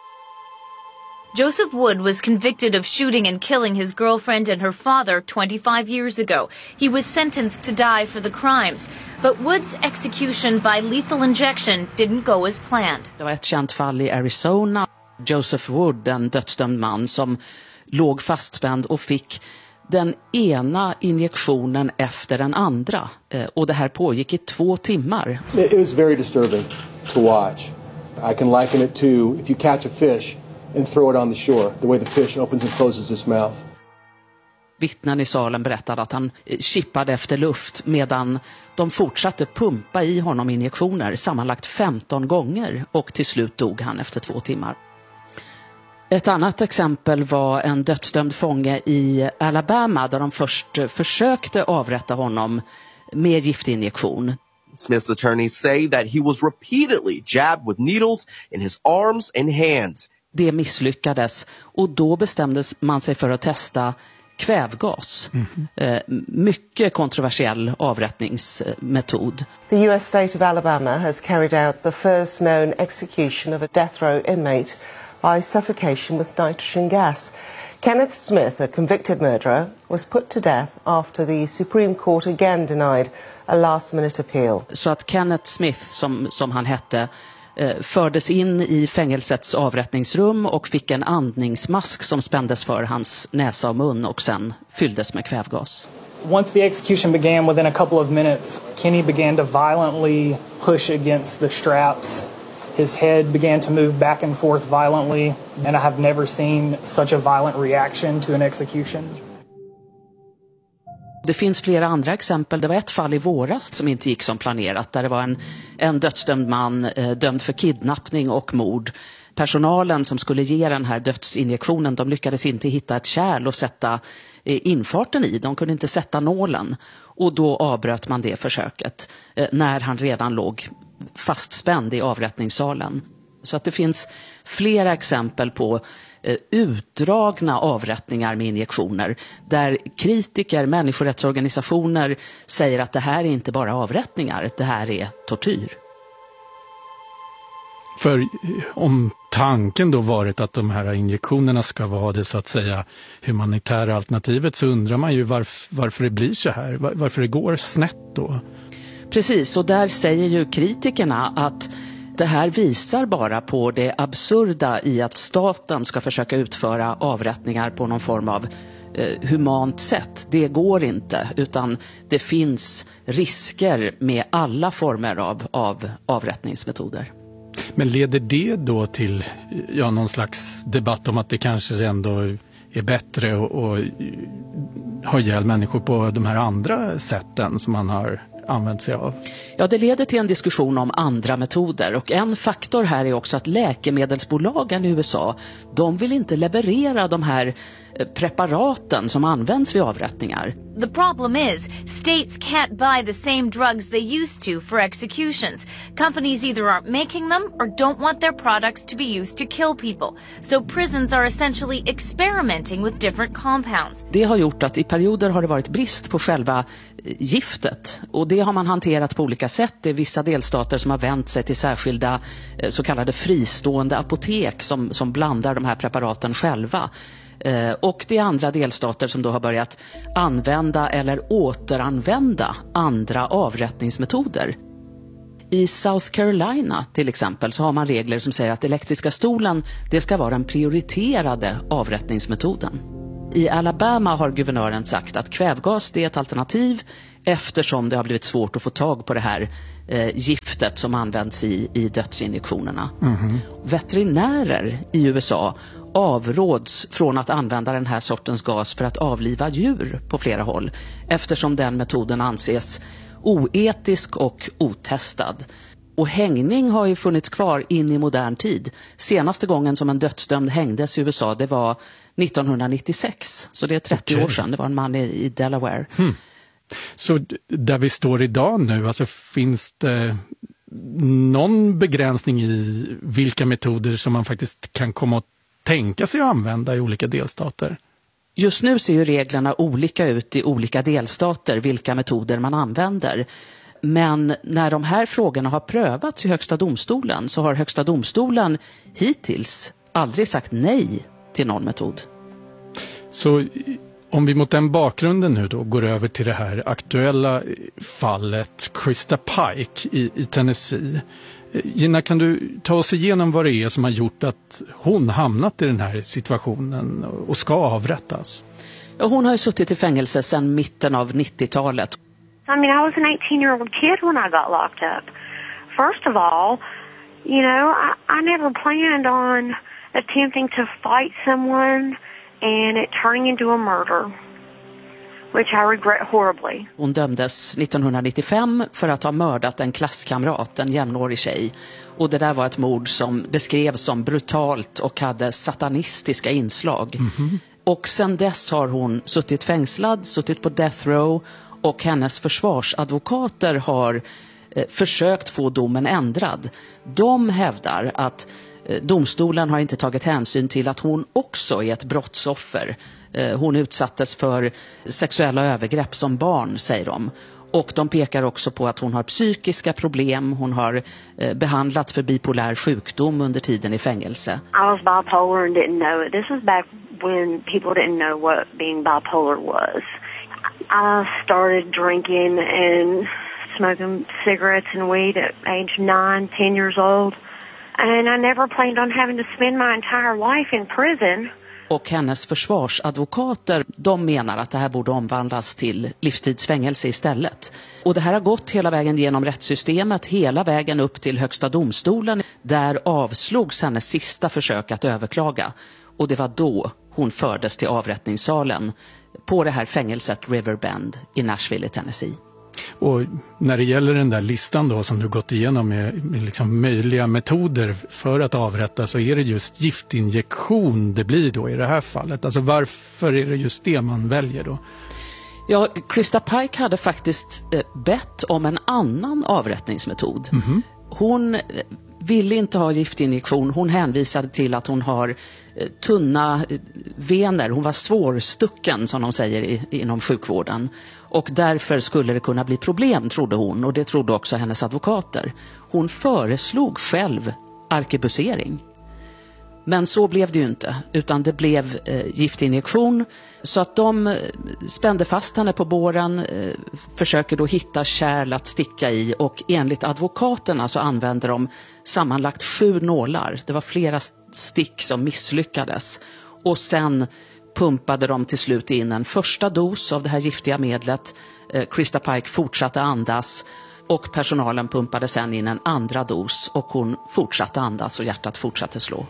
Joseph Wood was convicted of shooting and killing his girlfriend and her father twenty-five years ago. He was sentenced to die for the crimes. But Wood's execution by lethal injection didn't go as planned. Det var ett känt fall i Arizona. Joseph Wood, en dödsdömd man som låg fastspänd och fick den ena injektionen efter den andra. Och det här pågick i två timmar. It was very disturbing to watch. I can liken it to if you catch a fish and throw it on the shore, the way the fish opens and closes its mouth. Vittnen i salen berättade att han chippade efter luft medan de fortsatte pumpa i honom injektioner sammanlagt femton gånger och till slut dog han efter två timmar. Ett annat exempel var en dödsdömd fånge i Alabama där de först försökte avrätta honom med giftinjektion. Smith's attorneys say that he was repeatedly jabbed with needles in his arms and hands. Det misslyckades och då bestämde man sig för att testa kvävgas. Mm-hmm. Eh, mycket kontroversiell avrättningsmetod. The U S state of Alabama has carried out the first known execution of a death row inmate by suffocation with nitrogen gas. Kenneth Smith, a convicted murderer, was put to death after the Supreme Court again denied a last-minute appeal. Så att Kenneth Smith, som, som han hette, eh, fördes in i fängelsets avrättningsrum och fick en andningsmask som spändes för hans näsa och mun och sen fylldes med kvävgas. Once the execution began, within a couple of minutes, Kenny began to violently push against the straps. His head began to move back and forth violently, and I have never seen such a violent reaction to an execution. Det finns flera andra exempel. Det var ett fall i våras som inte gick som planerat, där det var en, en dödsdömd man eh, dömd för kidnappning och mord. Personalen som skulle ge den här dödsinjektionen, de lyckades inte hitta ett kärl och sätta eh, infarten i. De kunde inte sätta nålen. Och då avbröt man det försöket eh, när han redan låg fastspänd i avrättningssalen. Så att det finns flera exempel på eh, utdragna avrättningar med injektioner där kritiker, människorättsorganisationer säger att det här är inte bara avrättningar, det här är tortyr. För om tanken då varit att de här injektionerna ska vara det så att säga humanitära alternativet, så undrar man ju varf- varför det blir så här, var- varför det går snett då. Precis, och där säger ju kritikerna att det här visar bara på det absurda i att staten ska försöka utföra avrättningar på någon form av eh, humant sätt. Det går inte, utan det finns risker med alla former av, av avrättningsmetoder. Men leder det då till ja, någon slags debatt om att det kanske ändå är bättre att, att ha ihjäl människor på de här andra sätten som man har använt sig av? Ja, det leder till en diskussion om andra metoder, och en faktor här är också att läkemedelsbolagen i U S A, de vill inte leverera de här preparaten som används vid avrättningar. The problem is, states can't buy the same drugs they used to for executions. Companies either aren't making them or don't want their products to be used to kill people. So prisons are essentially experimenting with different compounds. Det har gjort att i perioder har det varit brist på själva giftet, och det har man hanterat på olika sätt. Det är vissa delstater som har vänt sig till särskilda så kallade fristående apotek som, som blandar de här preparaten själva. Och det är andra delstater som då har börjat använda eller återanvända andra avrättningsmetoder. I South Carolina till exempel så har man regler som säger att elektriska stolen, det ska vara den prioriterade avrättningsmetoden. I Alabama har guvernören sagt att kvävgas det är ett alternativ eftersom det har blivit svårt att få tag på det här eh, giftet som används i, i dödsinjektionerna. Mm-hmm. Veterinärer i U S A avråds från att använda den här sortens gas för att avliva djur på flera håll, eftersom den metoden anses oetisk och otestad. Och hängning har ju funnits kvar in i modern tid. Senaste gången som en dödsdömd hängdes i U S A, det var nittonhundranittiosex, så det är trettio okay. år sedan. Det var en man i, i Delaware. Hmm. Så där vi står idag nu, alltså finns det någon begränsning i vilka metoder som man faktiskt kan komma att tänka sig att använda i olika delstater? Just nu ser ju reglerna olika ut i olika delstater, vilka metoder man använder. Men när de här frågorna har prövats i Högsta domstolen så har Högsta domstolen hittills aldrig sagt nej till någon metod. Så om vi mot den bakgrunden nu då går över till det här aktuella fallet Krista Pike i, i Tennessee. Gina, kan du ta oss igenom vad det är som har gjort att hon hamnat i den här situationen och ska avrättas? Ja, hon har ju suttit i fängelse sedan mitten av nittiotalet. I mean, I was an eighteen-year-old kid when I got locked up. First of all, you know, I, I never planned on attempting to fight someone and it turning into a murder, which I regret horribly. Hon dömdes nittonhundranittiofem för att ha mördat en klasskamrat, en jämnårig tjej. Och det där var ett mord som beskrevs som brutalt och hade satanistiska inslag. Mm-hmm. Och sen dess har hon suttit fängslad, suttit på death row, och hennes försvarsadvokater har eh, försökt få domen ändrad. De hävdar att eh, domstolen har inte tagit hänsyn till att hon också är ett brottsoffer. Eh, hon utsattes för sexuella övergrepp som barn, säger de. Och de pekar också på att hon har psykiska problem. Hon har eh, behandlats för bipolär sjukdom under tiden i fängelse. I was bipolar and didn't know it. This was back when people didn't know what being bipolar was. I started drinking and smoking cigarettes and weed at age nine, ten years old. And I never planned on having to spend my entire life in prison. Och hennes försvarsadvokater, de menar att det här borde omvandlas till livstidsfängelse istället. Och det här har gått hela vägen genom rättssystemet, hela vägen upp till Högsta domstolen. Där avslogs hennes sista försök att överklaga. Och det var då hon fördes till avrättningssalen på det här fängelset Riverbend i Nashville i Tennessee. Och när det gäller den där listan då som du gått igenom med, med liksom möjliga metoder för att avrätta, så är det just giftinjektion det blir då i det här fallet. Alltså varför är det just det man väljer då? Ja, Krista Pike hade faktiskt eh, bett om en annan avrättningsmetod. Mm-hmm. Hon eh, ville inte ha giftinjektion. Hon hänvisade till att hon har eh, tunna eh, vener. Hon var svårstucken, som de säger i, inom sjukvården. Och därför skulle det kunna bli problem, trodde hon. Och det trodde också hennes advokater. Hon föreslog själv arkebusering. Men så blev det ju inte, utan det blev eh, giftinjektion. Så att de spände fast henne på båren, eh, försöker då hitta kärl att sticka i. Och enligt advokaterna så använder de sammanlagt sju nålar. Det var flera stick som misslyckades. Och sen pumpade de till slut in en första dos av det här giftiga medlet. Eh, Krista Pike fortsatte andas. och personalen pumpade sen in en andra dos och hon fortsatte andas och hjärtat fortsatte slå.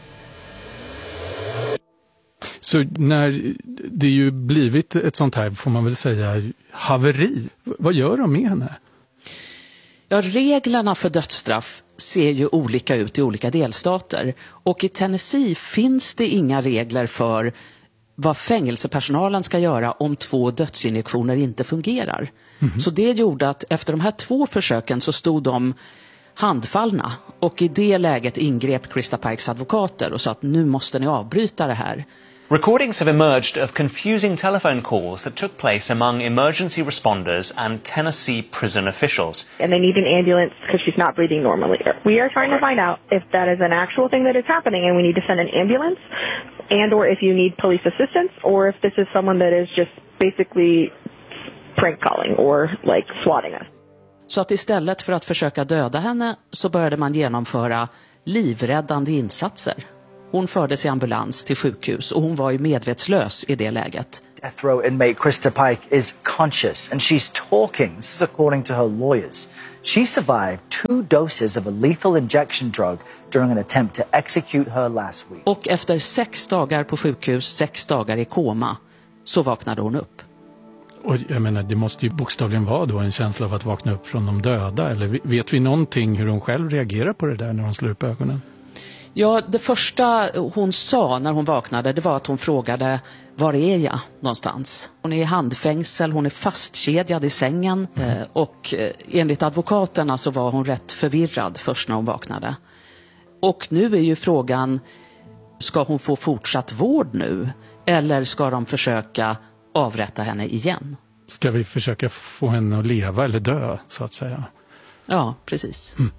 Så när det ju blivit ett sånt här, får man väl säga, haveri, vad gör de med henne? Ja, reglerna för dödsstraff ser ju olika ut i olika delstater. Och i Tennessee finns det inga regler för vad fängelsepersonalen ska göra om två dödsinjektioner inte fungerar. Mm-hmm. Så det gjorde att efter de här två försöken så stod de handfallna. Och i det läget ingrep Krista Pikes advokater och sa att nu måste ni avbryta det här. Recordings have emerged of confusing telephone calls that took place among emergency responders and Tennessee prison officials. And they need an ambulance because she's not breathing normally. We are trying to find out if that is an actual thing that is happening and we need to send an ambulance, and or if you need police assistance, or if this is someone that is just basically prank calling or like swatting us. Så att istället för att försöka döda henne så började man genomföra livräddande insatser. Hon fördes i ambulans till sjukhus och hon var ju medvetslös i det läget. Death row inmate Krista Pike is conscious and she's talking. This is according to her lawyers. She survived two doses of a lethal injection drug during an attempt to execute her last week. Och efter sex dagar på sjukhus, sex dagar i koma, så vaknade hon upp. Och jag menar, det måste ju bokstavligen vara då en känsla av att vakna upp från de döda. Eller vet vi någonting hur hon själv reagerar på det där när hon slår upp ögonen? Ja, det första hon sa när hon vaknade, det var att hon frågade, var är jag någonstans? Hon är i handfängsel, hon är fastkedjad i sängen mm. och enligt advokaterna så var hon rätt förvirrad först när hon vaknade. Och nu är ju frågan, ska hon få fortsatt vård nu eller ska de försöka avrätta henne igen? Ska vi försöka få henne att leva eller dö, så att säga? Ja, precis. Mm.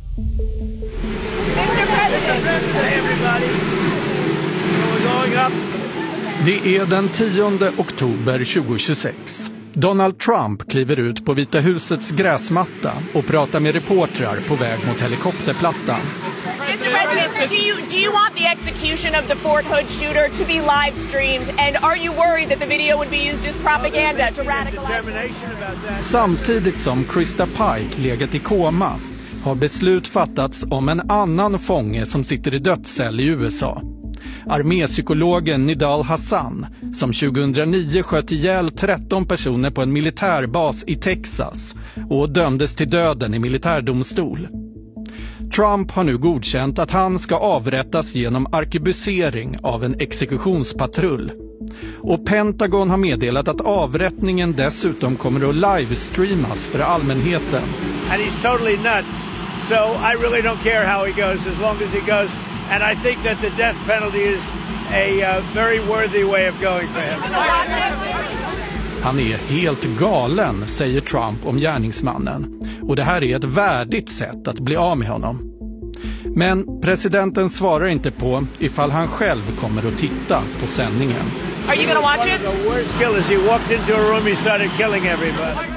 Det är den tionde oktober tjugohundratjugosex. Donald Trump kliver ut på Vita husets gräsmatta och pratar med reportrar på väg mot helikopterplattan. mister President, do you, do you want the execution of the Fort Hood shooter to be live streamed? And are you worried that the video would be used as propaganda to radicalize? Samtidigt som Krista Pike legat i koma har beslut fattats om en annan fånge som sitter i dödscell i U S A. Armépsykologen Nidal Hassan, som tjugohundranio sköt ihjäl tretton personer på en militärbas i Texas och dömdes till döden i militärdomstol. Trump har nu godkänt att han ska avrättas genom arkebusering av en exekutionspatrull. Och Pentagon har meddelat att avrättningen dessutom kommer att livestreamas för allmänheten. And he's totally nuts. So I really don't care how he goes as long as he goes. And I think that the death penalty is a uh, very worthy way of going for him. Han är helt galen, säger Trump om gärningsmannen. Och det här är ett värdigt sätt att bli av med honom. Men presidenten svarar inte på ifall han själv kommer att titta på sändningen. Are you gonna watch it? The worst kill is he walked into a room, he started killing everybody.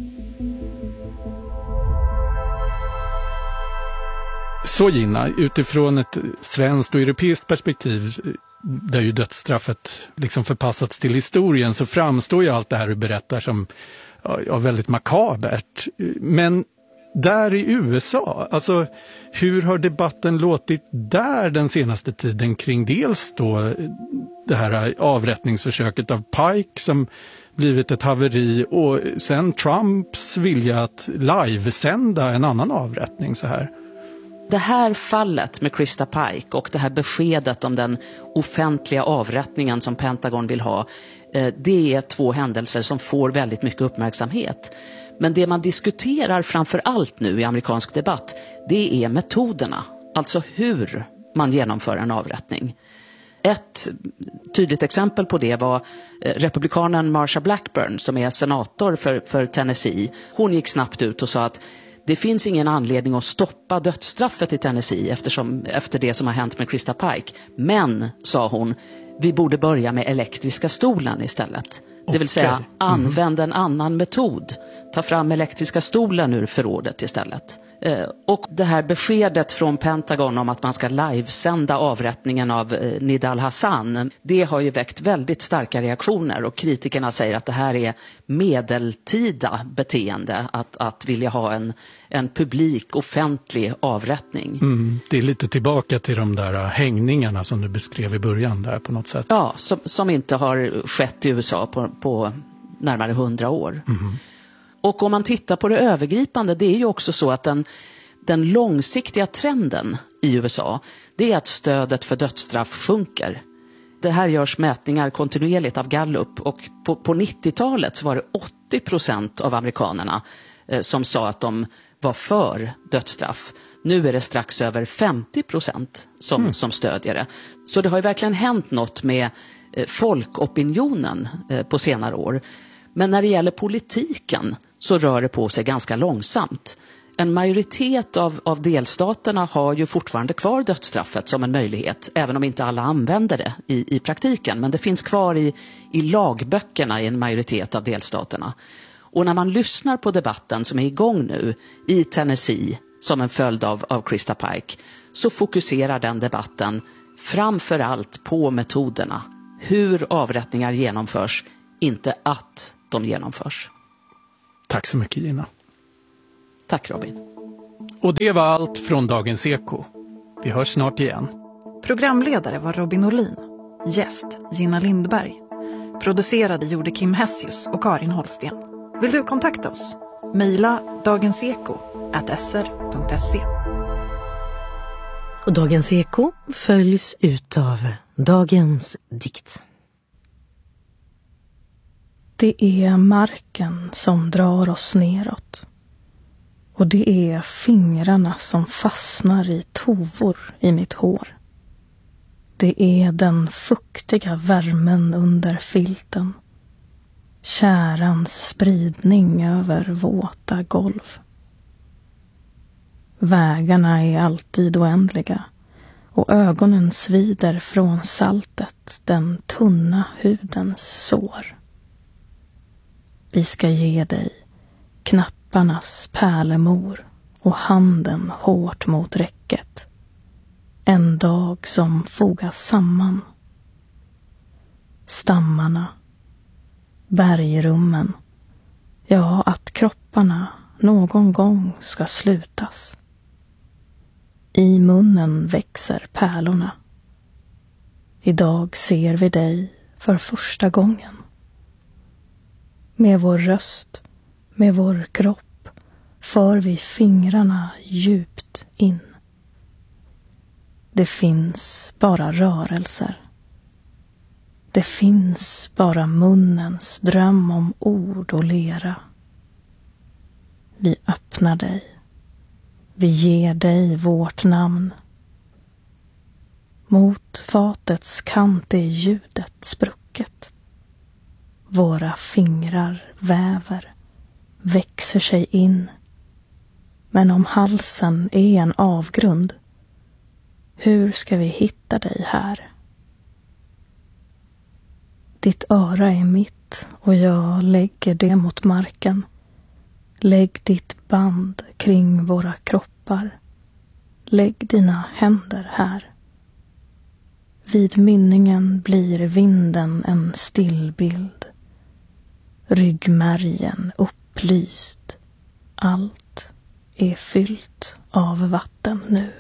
Så Gina, utifrån ett svenskt och europeiskt perspektiv där ju dödsstraffet liksom förpassats till historien, så framstår ju allt det här du berättar som ja, väldigt makabert. Men där i U S A, alltså hur har debatten låtit där den senaste tiden kring dels då det här avrättningsförsöket av Pike som blivit ett haveri och sen Trumps vilja att livesända en annan avrättning så här? Det här fallet med Krista Pike och det här beskedet om den offentliga avrättningen som Pentagon vill ha, det är två händelser som får väldigt mycket uppmärksamhet. Men det man diskuterar framför allt nu i amerikansk debatt, det är metoderna. Alltså hur man genomför en avrättning. Ett tydligt exempel på det var republikanen Marsha Blackburn som är senator för, för Tennessee. Hon gick snabbt ut och sa att det finns ingen anledning att stoppa dödsstraffet i Tennessee eftersom, efter det som har hänt med Krista Pike. Men, sa hon, vi borde börja med elektriska stolen istället. Det vill säga, okay. använd en annan metod. Ta fram elektriska stolen ur förrådet istället. Och det här beskedet från Pentagon om att man ska livesända avrättningen av Nidal Hasan, det har ju väckt väldigt starka reaktioner, och kritikerna säger att det här är medeltida beteende, att, att vilja ha en, en publik, offentlig avrättning. Mm, det är lite tillbaka till de där hängningarna som du beskrev i början där på något sätt. Ja, som, som inte har skett i U S A på, på närmare hundra år. Mm. Och om man tittar på det övergripande, det är ju också så att den, den långsiktiga trenden i U S A, det är att stödet för dödsstraff sjunker. Det här görs mätningar kontinuerligt av Gallup, och på, på nittiotalet så var det åttio procent av amerikanerna eh, som sa att de var för dödsstraff. Nu är det strax över femtio procent som, mm. som stödjer det. Så det har ju verkligen hänt något med eh, folkopinionen eh, på senare år. Men när det gäller politiken så rör det på sig ganska långsamt. En majoritet av, av delstaterna har ju fortfarande kvar dödsstraffet som en möjlighet, även om inte alla använder det i, i praktiken. Men det finns kvar i, i lagböckerna i en majoritet av delstaterna. Och när man lyssnar på debatten som är igång nu i Tennessee som en följd av, av Krista Pike, så fokuserar den debatten framför allt på metoderna. Hur avrättningar genomförs, inte att de genomförs. Tack så mycket, Gina. Tack, Robin. Och det var allt från Dagens Eko. Vi hörs snart igen. Programledare var Robin Olin. Gäst Gina Lindberg. Producerade gjorde Kim Hessius och Karin Holsten. Vill du kontakta oss? Maila dagenseko at s r punkt se. Och Dagens Eko följs utav Dagens dikt. Det är marken som drar oss neråt. Och det är fingrarna som fastnar i tovor i mitt hår. Det är den fuktiga värmen under filten. Kärans spridning över våta golv. Vägarna är alltid oändliga, och ögonen svider från saltet, den tunna hudens sår. Vi ska ge dig knapparnas pärlemor och handen hårt mot räcket. En dag som fogas samman. Stammarna, bergrummen, ja, att kropparna någon gång ska slutas. I munnen växer pärlorna. Idag ser vi dig för första gången. Med vår röst, med vår kropp, för vi fingrarna djupt in. Det finns bara rörelser. Det finns bara munnens dröm om ord och lera. Vi öppnar dig. Vi ger dig vårt namn. Mot fatets kant är ljudet sprucket. Våra fingrar väver, växer sig in. Men om halsen är en avgrund, hur ska vi hitta dig här? Ditt öra är mitt och jag lägger det mot marken. Lägg ditt band kring våra kroppar. Lägg dina händer här. Vid mynningen blir vinden en stillbild. Ryggmärgen upplyst. Allt är fyllt av vatten nu.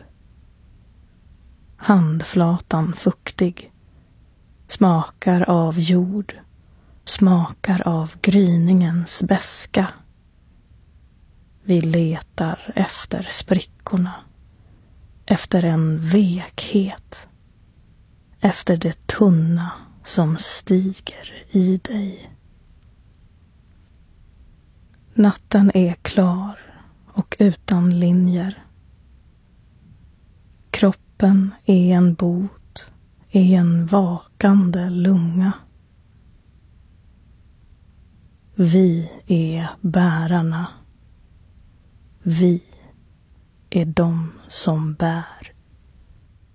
Handflatan fuktig. Smakar av jord. Smakar av gryningens beska. Vi letar efter sprickorna. Efter en vekhet. Efter det tunna som stiger i dig. Natten är klar och utan linjer. Kroppen är en bot, är en vakande lunga. Vi är bärarna. Vi är de som bär.